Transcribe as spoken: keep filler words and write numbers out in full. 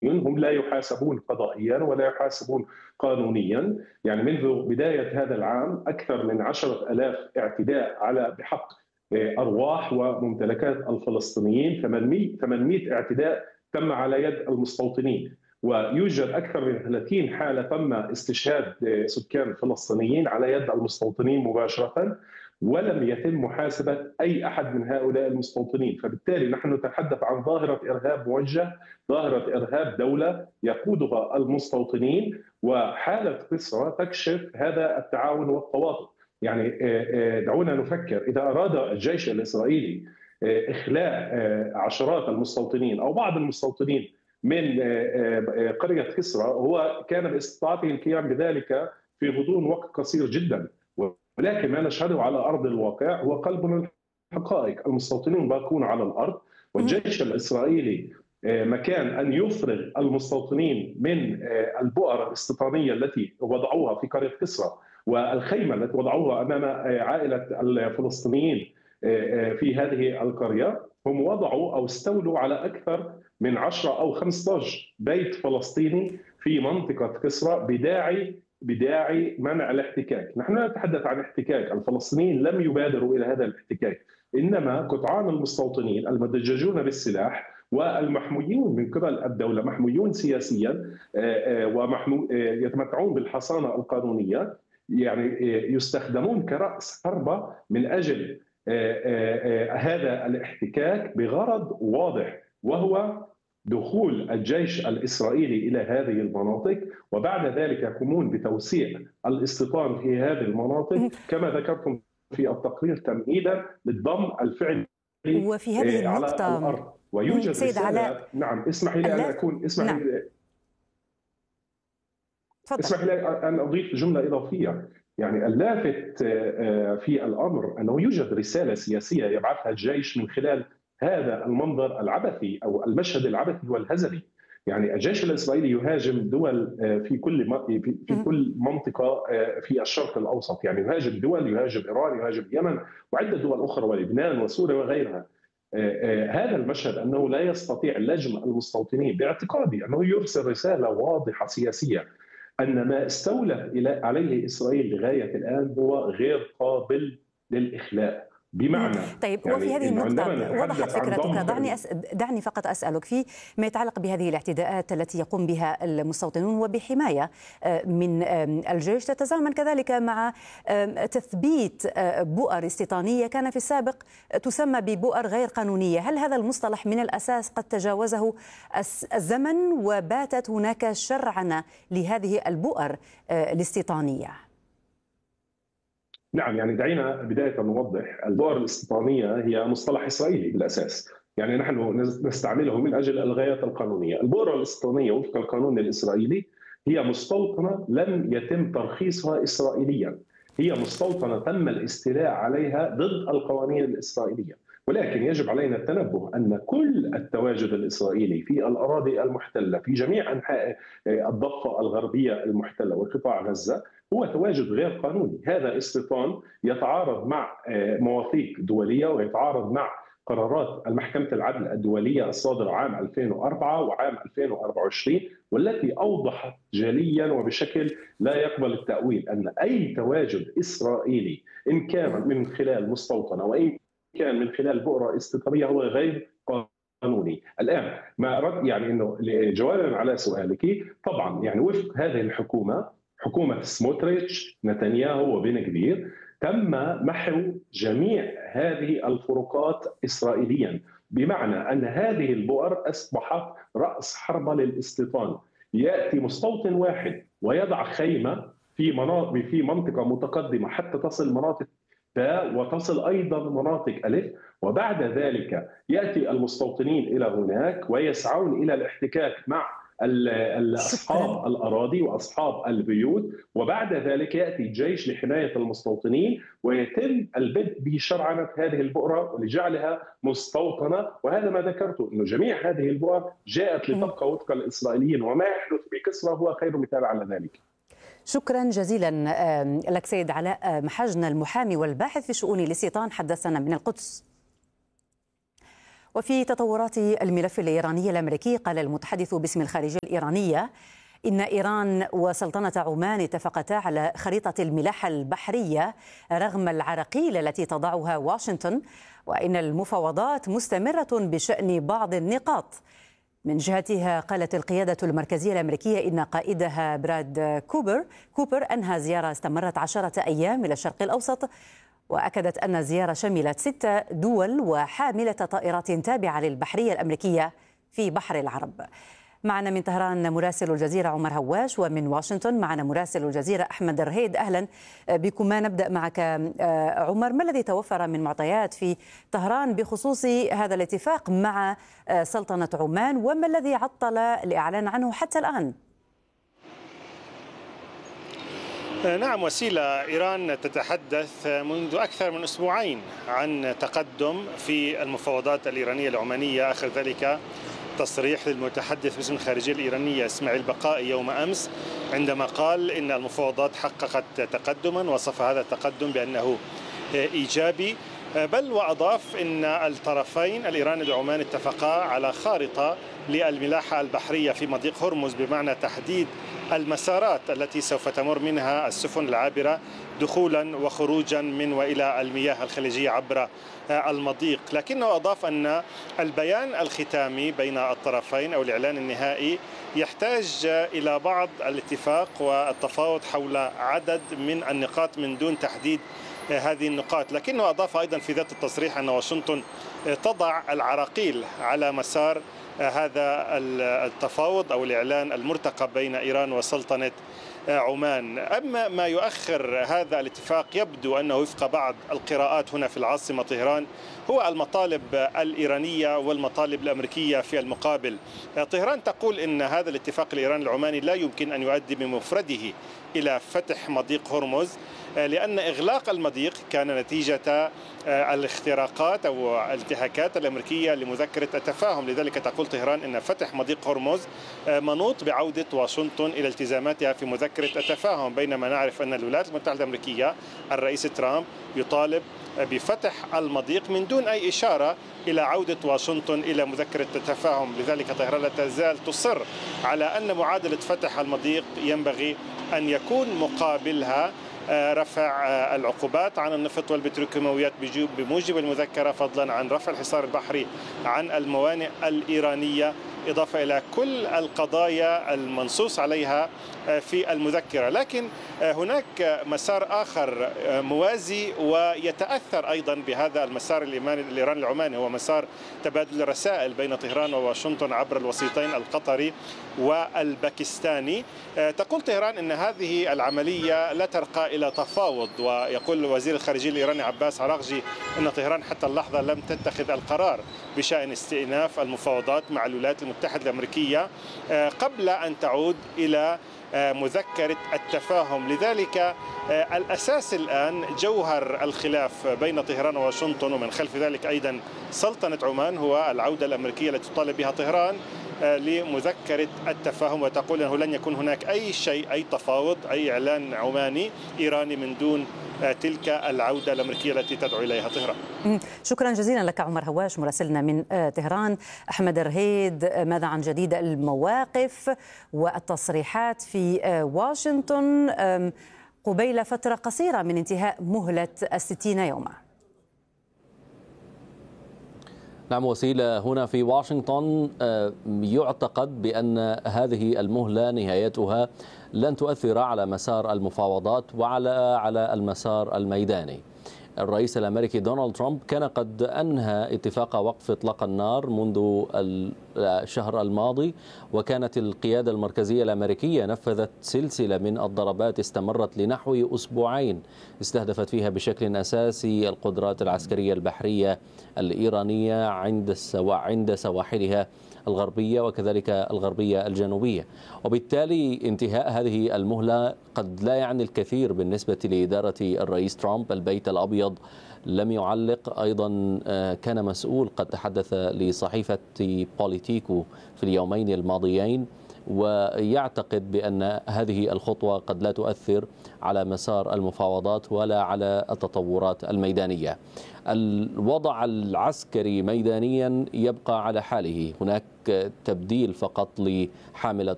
هم لا يحاسبون قضائيا ولا يحاسبون قانونيا. يعني منذ بداية هذا العام أكثر من عشرة ألاف اعتداء على بحق أرواح وممتلكات الفلسطينيين، ثمانمئة اعتداء تم على يد المستوطنين، ويوجد أكثر من ثلاثين حالة تم استشهاد سكان فلسطينيين على يد المستوطنين مباشرة، ولم يتم محاسبة أي أحد من هؤلاء المستوطنين. فبالتالي نحن نتحدث عن ظاهرة إرهاب موجه، ظاهرة إرهاب دولة يقودها المستوطنين، وحالة قسرة تكشف هذا التعاون والتواطؤ. يعني دعونا نفكر، إذا أراد الجيش الإسرائيلي إخلاء عشرات المستوطنين أو بعض المستوطنين من قرية قسرة، هو كان باستطاعته القيام بذلك في غضون وقت قصير جدا، ولكن ما نشهده على أرض الواقع هو قلب من الحقائق. المستوطنين باقون على الأرض، والجيش الإسرائيلي مكان أن يفرغ المستوطنين من البؤر الاستيطانية التي وضعوها في قرية قسرة والخيمة التي وضعوها أمام عائلة الفلسطينيين في هذه القرية، هم وضعوا أو استولوا على أكثر من عشرة أو خمسة عشر بيت فلسطيني في منطقة قسرة بداعي بداعي منع الاحتكاك. نحن لا نتحدث عن احتكاك، الفلسطينيين لم يبادروا إلى هذا الاحتكاك، إنما قطعان المستوطنين المدججون بالسلاح والمحمويون من قبل الدولة، محمويون سياسيا ويتمتعون بالحصانة القانونية، يعني يستخدمون كرأس حربة من أجل هذا الاحتكاك بغرض واضح، وهو دخول الجيش الإسرائيلي إلى هذه المناطق، وبعد ذلك يقومون بتوسيع الاستيطان في هذه المناطق كما ذكرتم في التقرير تمهيدا للضم الفعلي وفي هذه على النقطة الأرض. ويوجد سيد علاء، نعم اسمحي لي أن أكون اسمحي نعم. لي اسمحي لي أن أضيف جملة إضافية. يعني اللافت في الأمر أنه يوجد رسالة سياسية يبعثها الجيش من خلال هذا المنظر العبثي أو المشهد العبثي والهزلي. يعني الجيش الإسرائيلي يهاجم دول في كل في كل منطقة في الشرق الأوسط، يعني يهاجم دول، يهاجم إيران، يهاجم اليمن وعدة دول أخرى ولبنان وسوريا وغيرها. هذا المشهد أنه لا يستطيع لجم المستوطنين، باعتقادي أنه يرسل رسالة واضحة سياسية أن ما استولت عليه إسرائيل لغاية الآن هو غير قابل للإخلاء. بمعنى طيب يعني وفي هذه النقطة وضحت فكرتك، دعني أس... دعني فقط أسألك في ما يتعلق بهذه الاعتداءات التي يقوم بها المستوطنون وبحماية من الجيش، تتزامن كذلك مع تثبيت بؤر استيطانية كان في السابق تسمى ببؤر غير قانونية. هل هذا المصطلح من الأساس قد تجاوزه الزمن وباتت هناك شرعنة لهذه البؤر الاستيطانية؟ نعم، يعني دعينا بداية نوضح، البؤر الاستيطانية هي مصطلح إسرائيلي بالأساس، يعني نحن نستعمله من أجل الغايات القانونية. البؤر الاستيطانية وفق القانون الإسرائيلي هي مستوطنة لم يتم ترخيصها إسرائيليا، هي مستوطنة تم الاستيلاء عليها ضد القوانين الإسرائيلية. ولكن يجب علينا التنبه أن كل التواجد الإسرائيلي في الأراضي المحتلة في جميع أنحاء الضفة الغربية المحتلة وقطاع غزة هو تواجد غير قانوني. هذا استيطان يتعارض مع مواثيق دولية ويتعارض مع قرارات المحكمة العدل الدولية الصادرة عام ألفين وأربعة وعام ألفين وأربعة وعشرين، والتي أوضحت جليا وبشكل لا يقبل التأويل أن أي تواجد إسرائيلي إن كان من خلال مستوطنة وإن كان من خلال بؤرة استيطانية هو غير قانوني. الآن ما أردت يعني أنه جوابا على سؤالك، طبعا يعني وفق هذه الحكومة، حكومة سموتريتش نتنياهو وبن غفير، تم محو جميع هذه الفروقات إسرائيليا، بمعنى أن هذه البؤر أصبحت رأس حربة للاستيطان. يأتي مستوطن واحد ويضع خيمة في مناطق في منطقة متقدمة حتى تصل مناطق باء وتصل أيضا مناطق ألف، وبعد ذلك يأتي المستوطنين إلى هناك ويسعون إلى الاحتكاك مع أصحاب الأراضي وأصحاب البيوت، وبعد ذلك يأتي الجيش لحماية المستوطنين ويتم البدء بشرعنة هذه البؤرة ولجعلها مستوطنة. وهذا ما ذكرته، أنه جميع هذه البؤر جاءت لتبقى وفق الإسرائيليين، وما يحدث بكسرى هو خير مثال على ذلك. شكرا جزيلا لك سيد علاء محجن، المحامي والباحث في شؤون الاستيطان، حدثنا من القدس. وفي تطورات الملف الإيراني الأمريكي، قال المتحدث باسم الخارجية الإيرانية إن إيران وسلطنة عمان اتفقتا على خريطة الملاحة البحرية رغم العراقيل التي تضعها واشنطن، وإن المفاوضات مستمرة بشأن بعض النقاط. من جهتها قالت القيادة المركزية الأمريكية إن قائدها براد كوبر كوبر أنهى زيارة استمرت عشرة أيام إلى الشرق الأوسط، وأكدت أن الزيارة شملت ست دول وحاملة طائرات تابعة للبحرية الأمريكية في بحر العرب. معنا من طهران مراسل الجزيرة عمر هواش، ومن واشنطن معنا مراسل الجزيرة أحمد الرهيد. أهلا بكما. نبدأ معك عمر، ما الذي توفر من معطيات في طهران بخصوص هذا الاتفاق مع سلطنة عمان، وما الذي عطل الإعلان عنه حتى الآن؟ نعم وسيلة، إيران تتحدث منذ أكثر من أسبوعين عن تقدم في المفاوضات الإيرانية العمانية. آخر ذلك تصريح للمتحدث باسم الخارجية الإيرانية إسماعيل بقائي يوم أمس عندما قال إن المفاوضات حققت تقدما، وصف هذا التقدم بأنه إيجابي، بل وأضاف إن الطرفين الإيراني والعماني اتفقا على خارطة للملاحة البحرية في مضيق هرمز، بمعنى تحديد المسارات التي سوف تمر منها السفن العابرة دخولا وخروجا من وإلى المياه الخليجية عبر المضيق. لكنه أضاف أن البيان الختامي بين الطرفين أو الإعلان النهائي يحتاج إلى بعض الاتفاق والتفاوض حول عدد من النقاط من دون تحديد هذه النقاط. لكنه أضاف أيضا في ذات التصريح أن واشنطن تضع العراقيل على مسار هذا التفاوض أو الإعلان المرتقب بين إيران وسلطنة عمان. أما ما يؤخر هذا الاتفاق يبدو أنه وفق بعض القراءات هنا في العاصمة طهران هو المطالب الإيرانية والمطالب الأمريكية في المقابل. طهران تقول إن هذا الاتفاق الإيراني العماني لا يمكن أن يؤدي بمفرده إلى فتح مضيق هرمز، لأن إغلاق المضيق كان نتيجة الاختراقات أو الانتهاكات الأمريكية لمذكرة التفاهم. لذلك تقول طهران أن فتح مضيق هرمز منوط بعودة واشنطن إلى التزاماتها في مذكرة التفاهم، بينما نعرف أن الولايات المتحدة الأمريكية الرئيس ترامب يطالب بفتح المضيق من دون أي إشارة إلى عودة واشنطن إلى مذكرة التفاهم. لذلك طهران لا تزال تصر على أن معادلة فتح المضيق ينبغي أن يكون مقابلها رفع العقوبات عن النفط والبتروكيماويات بموجب المذكرة، فضلا عن رفع الحصار البحري عن الموانئ الإيرانية، إضافة إلى كل القضايا المنصوص عليها في المذكرة. لكن هناك مسار آخر موازي ويتأثر أيضا بهذا المسار الإيراني العماني، هو مسار تبادل الرسائل بين طهران وواشنطن عبر الوسيطين القطري والباكستاني. تقول طهران أن هذه العملية لا ترقى إلى تفاوض، ويقول وزير الخارجية الإيراني عباس عراقجي أن طهران حتى اللحظة لم تتخذ القرار بشأن استئناف المفاوضات مع الولايات المتحدة الأمريكية قبل أن تعود إلى مذكرة التفاهم. لذلك الأساس الآن جوهر الخلاف بين طهران وواشنطن، ومن خلف ذلك أيضا سلطنة عمان، هو العودة الأمريكية التي تطالب بها طهران لمذكرة التفاهم، وتقول أنه لن يكون هناك أي شيء، أي تفاوض، أي إعلان عماني إيراني من دون تلك العودة الأمريكية التي تدعو إليها طهران. شكرا جزيلا لك عمر هواش مراسلنا من طهران. أحمد الرهيد، ماذا عن جديد المواقف والتصريحات في واشنطن قبيل فترة قصيرة من انتهاء مهلة الستين يوما؟ نعم وسيلة، هنا في واشنطن يعتقد بأن هذه المهلة نهايتها لن تؤثر على مسار المفاوضات وعلى على المسار الميداني. الرئيس الأمريكي دونالد ترامب كان قد أنهى اتفاق وقف إطلاق النار منذ الشهر الماضي، وكانت القيادة المركزية الأمريكية نفذت سلسلة من الضربات استمرت لنحو أسبوعين استهدفت فيها بشكل أساسي القدرات العسكرية البحرية الإيرانية عند عند سواحلها الغربية وكذلك الغربية الجنوبية. وبالتالي انتهاء هذه المهلة قد لا يعني الكثير بالنسبة لإدارة الرئيس ترامب. البيت الأبيض لم يعلق. أيضا كان مسؤول قد تحدث لصحيفة بوليتيكو في اليومين الماضيين ويعتقد بأن هذه الخطوة قد لا تؤثر على مسار المفاوضات ولا على التطورات الميدانية. الوضع العسكري ميدانيا يبقى على حاله، هناك تبديل فقط لحاملة